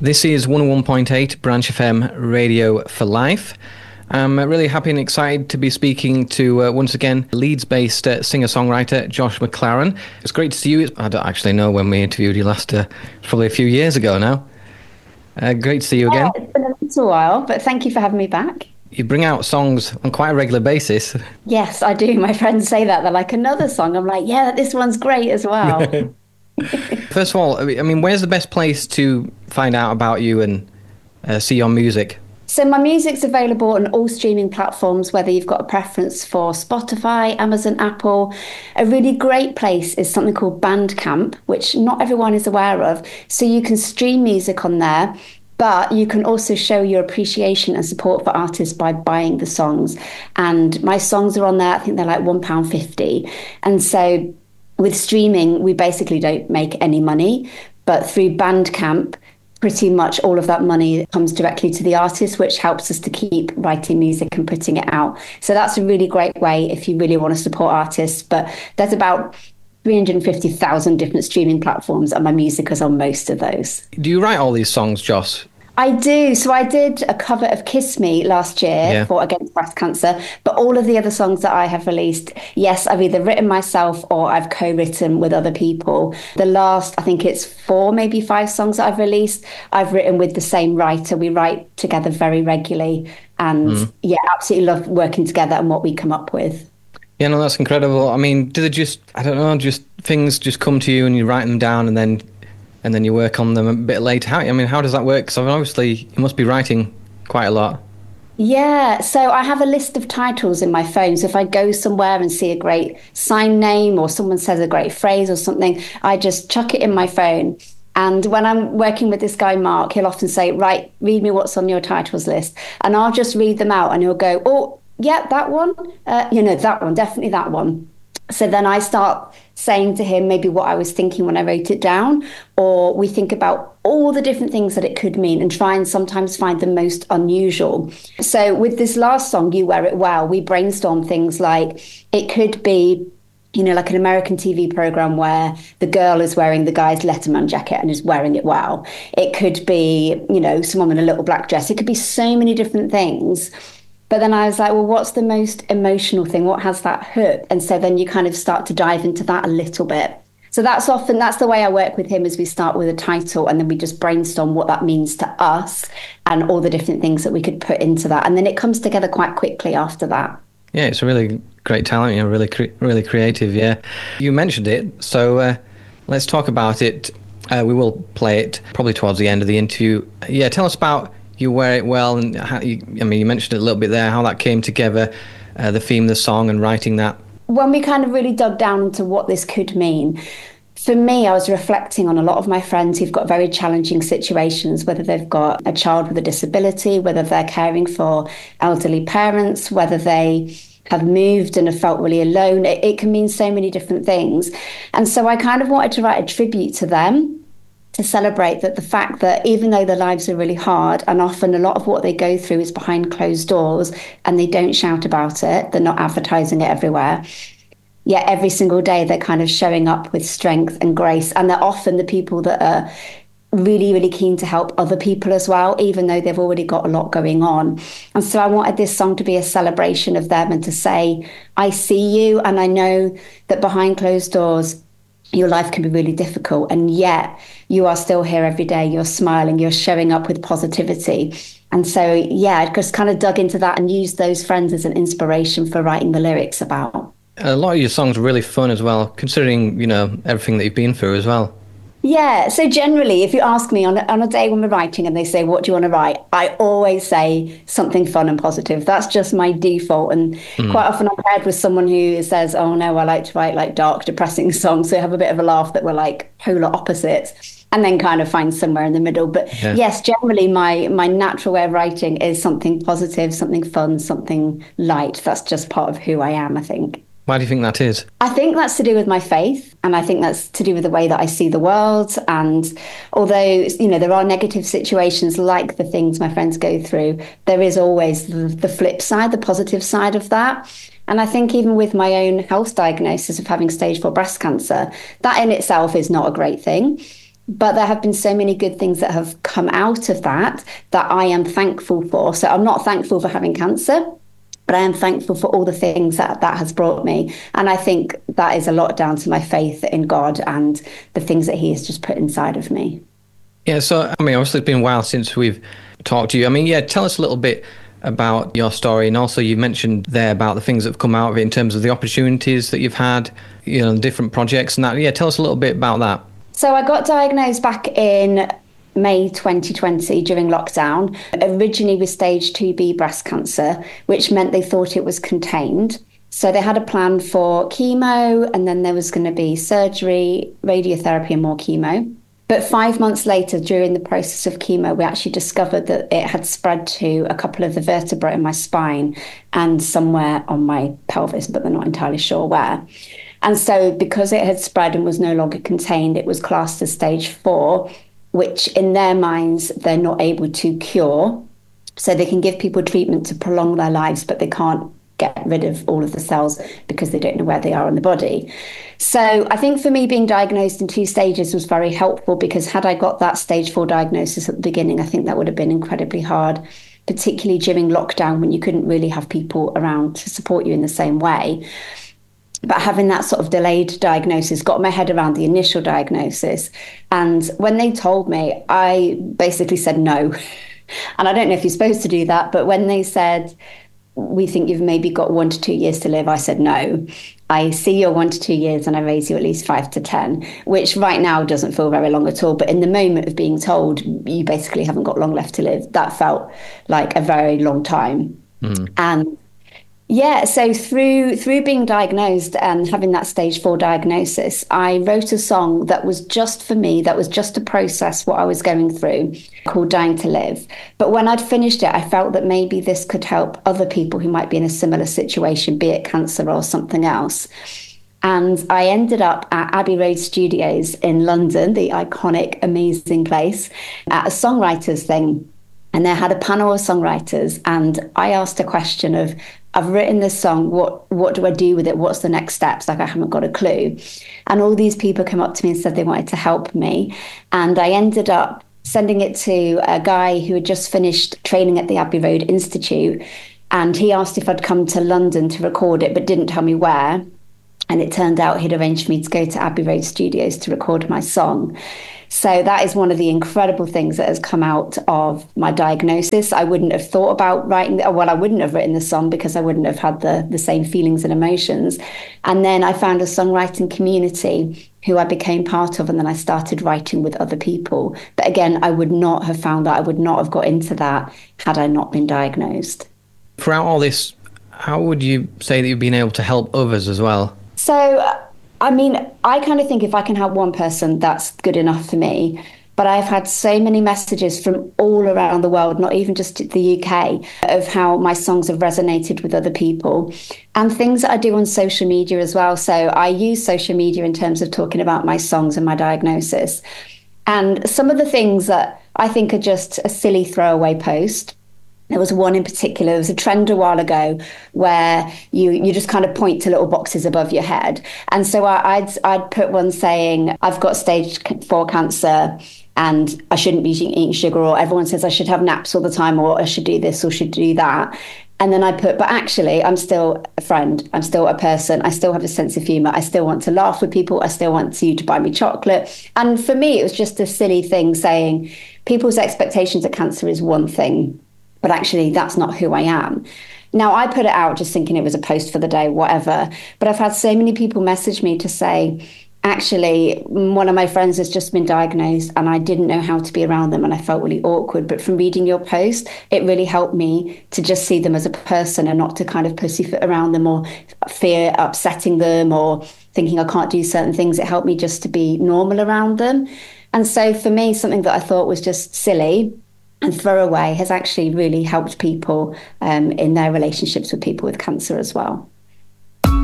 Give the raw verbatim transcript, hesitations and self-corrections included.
This is one oh one point eight Branch F M Radio for Life. I'm really happy and excited to be speaking to, uh, once again, Leeds-based uh, singer-songwriter Josh McLaren. It's great to see you. I don't actually know when we interviewed you last, uh, probably a few years ago now. Uh, great to see you again. Yeah, it's been a little while, but thank you for having me back. You bring out songs on quite a regular basis. Yes, I do. My friends say that. They're like, another song. I'm like, yeah, this one's great as well. First of all, I mean, where's the best place to find out about you and uh, see your music? So my music's available on all streaming platforms, whether you've got a preference for Spotify, Amazon, Apple. A really great place is something called Bandcamp, which not everyone is aware of. So you can stream music on there, but you can also show your appreciation and support for artists by buying the songs. And my songs are on there. I think they're like one pound fifty. And so with streaming, we basically don't make any money, but through Bandcamp, pretty much all of that money comes directly to the artist, which helps us to keep writing music and putting it out. So that's a really great way if you really want to support artists. But there's about three hundred fifty thousand different streaming platforms, and my music is on most of those. Do you write all these songs, Josh? I do. So I did a cover of Kiss Me last year Yeah. for Against Breast Cancer, but all of the other songs that I have released, yes, I've either written myself or I've co-written with other people. The last, I think it's four, maybe five songs that I've released, I've written with the same writer. We write together very regularly, and mm. yeah, absolutely love working together and what we come up with. Yeah, no, that's incredible. I mean, do they just, I don't know, just things just come to you and you write them down and then and then you work on them a bit later? How, I mean, how does that work? Because obviously you must be writing quite a lot. Yeah, so I have a list of titles in my phone. So if I go somewhere and see a great sign name or someone says a great phrase or something, I just chuck it in my phone. And when I'm working with this guy, Mark, he'll often say, right, read me what's on your titles list. And I'll just read them out and he'll go, oh, yeah, that one, uh, you know, that one, definitely that one. So then I start saying to him maybe what I was thinking when I wrote it down, or we think about all the different things that it could mean and try and sometimes find the most unusual. So with this last song, You Wear It Well, we brainstorm things like it could be, you know, like an American T V program where the girl is wearing the guy's Letterman jacket and is wearing it well. It could be, you know, someone in a little black dress. It could be so many different things. But then I was like, well, what's the most emotional thing? What has that hook? And so then you kind of start to dive into that a little bit. So that's often, that's the way I work with him, is we start with a title and then we just brainstorm what that means to us and all the different things that we could put into that. And then it comes together quite quickly after that. Yeah, it's a really great talent, you know, really, cre- really creative, yeah. You mentioned it, so uh, let's talk about it. Uh, we will play it probably towards the end of the interview. Yeah, tell us about You Wear It Well, and how you, I mean, you mentioned it a little bit there, how that came together, uh, the theme of the song and writing that. When we kind of really dug down into what this could mean, for me, I was reflecting on a lot of my friends who've got very challenging situations, whether they've got a child with a disability, whether they're caring for elderly parents, whether they have moved and have felt really alone. It, it can mean so many different things. And so I kind of wanted to write a tribute to them, to celebrate that the fact that even though their lives are really hard, and often a lot of what they go through is behind closed doors and they don't shout about it, they're not advertising it everywhere, yet every single day they're kind of showing up with strength and grace. And they're often the people that are really, really keen to help other people as well, even though they've already got a lot going on. And so I wanted this song to be a celebration of them and to say, I see you, and I know that behind closed doors, your life can be really difficult, and yet you are still here every day. You're smiling, you're showing up with positivity. And so, yeah, I just kind of dug into that and used those friends as an inspiration for writing the lyrics about. A lot of your songs are really fun as well, considering, you know, everything that you've been through as well. Yeah, so generally, if you ask me on a, on a day when we're writing and they say, what do you want to write? I always say something fun and positive. That's just my default. And mm. quite often I'm paired with someone who says, oh no, I like to write like dark, depressing songs. So I have a bit of a laugh that we're like polar opposites, and then kind of find somewhere in the middle. But yeah. yes, generally my my natural way of writing is something positive, something fun, something light. That's just part of who I am, I think. Why do you think that is? I think that's to do with my faith, and I think that's to do with the way that I see the world. And although, you know, there are negative situations like the things my friends go through, there is always the, the flip side, the positive side of that. And I think even with my own health diagnosis of having stage four breast cancer, that in itself is not a great thing. But there have been so many good things that have come out of that that I am thankful for. So I'm not thankful for having cancer, but I am thankful for all the things that that has brought me. And I think that is a lot down to my faith in God and the things that he has just put inside of me. Yeah, so, I mean, obviously it's been a while since we've talked to you. I mean, yeah, tell us a little bit about your story. And also you mentioned there about the things that have come out of it in terms of the opportunities that you've had, you know, different projects and that. Yeah, tell us a little bit about that. So I got diagnosed back in May twenty twenty during lockdown, originally with stage two B breast cancer, which meant they thought it was contained. So they had a plan for chemo, and then there was going to be surgery, radiotherapy, and more chemo. But five months later, during the process of chemo, we actually discovered that it had spread to a couple of the vertebrae in my spine and somewhere on my pelvis, but they're not entirely sure where. And so because it had spread and was no longer contained, it was classed as stage four, which in their minds, they're not able to cure. So they can give people treatment to prolong their lives, but they can't get rid of all of the cells because they don't know where they are in the body. So I think for me, being diagnosed in two stages was very helpful, because had I got that stage four diagnosis at the beginning, I think that would have been incredibly hard, particularly during lockdown when you couldn't really have people around to support you in the same way. But having that sort of delayed diagnosis got my head around the initial diagnosis. And when they told me, I basically said no. And I don't know if you're supposed to do that, but when they said, we think you've maybe got one to two years to live, I said no. I see your one to two years and I raise you at least five to ten, which right now doesn't feel very long at all. But in the moment of being told you basically haven't got long left to live, that felt like a very long time. Mm. And yeah, so through through being diagnosed and having that stage four diagnosis, I wrote a song that was just for me, that was just to process what I was going through, called Dying to Live. But when I'd finished it, I felt that maybe this could help other people who might be in a similar situation, be it cancer or something else. And I ended up at Abbey Road Studios in London, the iconic, amazing place, at a songwriters thing. And they had a panel of songwriters, and I asked a question of, I've written this song, what what do I do with it? What's the next steps? Like, I haven't got a clue. And all these people came up to me and said they wanted to help me. And I ended up sending it to a guy who had just finished training at the Abbey Road Institute. And he asked if I'd come to London to record it, but didn't tell me where. And it turned out he'd arranged for me to go to Abbey Road Studios to record my song. So that is one of the incredible things that has come out of my diagnosis. I wouldn't have thought about writing, well, I wouldn't have written the song because I wouldn't have had the, the same feelings and emotions. And then I found a songwriting community who I became part of, and then I started writing with other people. But again, I would not have found that, I would not have got into that had I not been diagnosed. Throughout all this, how would you say that you've been able to help others as well? So, I mean, I kind of think if I can help one person, that's good enough for me. But I've had so many messages from all around the world, not even just the U K, of how my songs have resonated with other people, and things that I do on social media as well. So I use social media in terms of talking about my songs and my diagnosis. And some of the things that I think are just a silly throwaway post. There was one in particular, there was a trend a while ago where you you just kind of point to little boxes above your head. And so I, I'd I'd put one saying, I've got stage four cancer and I shouldn't be eating sugar, or everyone says I should have naps all the time, or I should do this or should do that. And then I put, but actually, I'm still a friend. I'm still a person. I still have a sense of humor. I still want to laugh with people. I still want you to buy me chocolate. And for me, it was just a silly thing saying people's expectations of cancer is one thing, but actually that's not who I am. Now, I put it out just thinking it was a post for the day, whatever. But I've had so many people message me to say, actually, one of my friends has just been diagnosed and I didn't know how to be around them and I felt really awkward. But from reading your post, it really helped me to just see them as a person and not to kind of pussyfoot around them or fear upsetting them or thinking I can't do certain things. It helped me just to be normal around them. And so for me, something that I thought was just silly and throwaway has actually really helped people um, in their relationships with people with cancer as well.